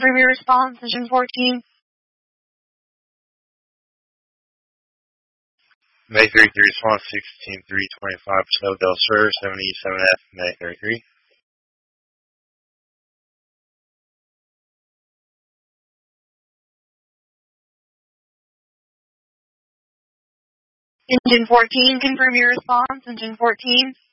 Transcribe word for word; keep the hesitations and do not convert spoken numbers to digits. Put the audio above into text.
Confirm your response, engine fourteen. May thirty-three, response sixteen three twenty-five, Snow Del Sur, seventy-seven F, May thirty-three. Engine fourteen, confirm your response, engine fourteen.